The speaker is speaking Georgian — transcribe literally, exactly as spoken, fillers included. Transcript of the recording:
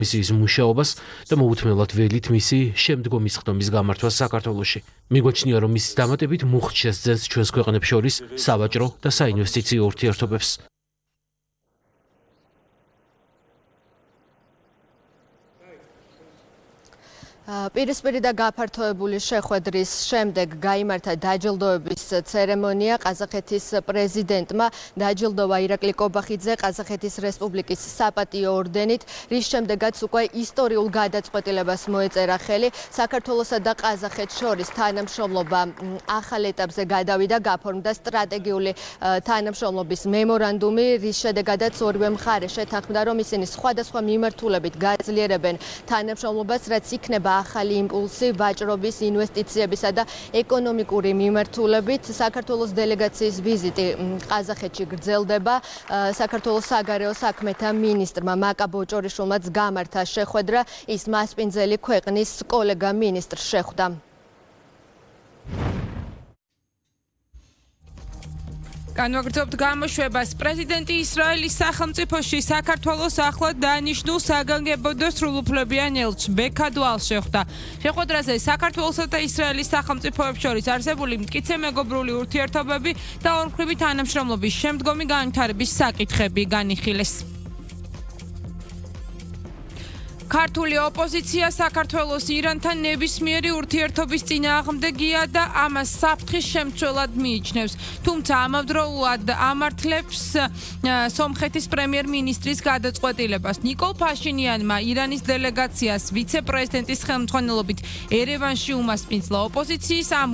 მისიის მუშაობას და მოუთმენლად ველით მისი შემდგომი სხდომის გამართვას საქართველოში. მიგვაჩნია, რომ მის დამატებით მუხტ შესძენს ჩვენს ქვეყნებს შორის სავაჭრო და საინვესტიციო ურთიერთობებს. პირისპირი და გაფართოებული შეხვედრის შემდეგ გაიმართა დაჯილდოების ცერემონია. ყაზახეთის პრეზიდენტმა დაჯილდოვა ირაკლი კობახიძე ყაზახეთის რესპუბლიკის საპატიო ორდენით, რის შემდეგაც უკვე ისტორიულ გადაწყვეტილებას მოეწერა ხელი. საქართველოსა და ყაზახეთს შორის თანამშრომლობა ახალ ეტაპზე გადავიდა, გაფორმდა სტრატეგიული თანამშრომლობის მემორანდუმი, რის შედეგადაც ორივე მხარე შეთანხმდა, რომ ისინი სხვადასხვა მიმართულებით გაძლიერებენ თანამშრომლობას, რაც იქნება ახალი იმპულსი ვაჭრობის, ინვესტიციებისა და ეკონომიკური მიმართულებით. საქართველოს დელეგაციის ვიზიტი ყაზახეთში გრძელდება. საქართველოს საგარეო საქმეთა მინისტრმა მაკა ბოჭორიშვილმაც გამართა შეხვედრა, ის მასპინძელი ქვეყნის კოლეგა მინისტრს შეხვდა. განვაგრძობთ გამოშვებას. პრეზიდენტი ისრაელის სახელმწიფოში საქართველოს ახლად დანიშნულ საგანგებო და სრულუფლებიან ელჩს ბექად ვალს შეხვდა. შეხვედრაზე საქართველოსა და ისრაელის სახელმწიფოებს შორის არსებული მტკიცე მეგობრული ურთიერთობები და ორმხრივი თანამშრომლობის შემდგომი განვითარების საკითხები განიხილეს. ქართული ოპოზიცია საქართველოს ირანთან ნებისმიერი ურთიერთობის წინააღმდეგია და ამას საფრთხის შემცველად მიიჩნევს. თუმცა ამავდროულად ამართლებს სომხეთის პრემიერ-მინისტრის გადაწყვეტილებას. ნიკოლ ფაშინიანმა ირანის დელეგაციას ვიცე-პრეზიდენტის ხელმძღვანელობით ერევანში უმასპინძლა. ოპოზიციის ამ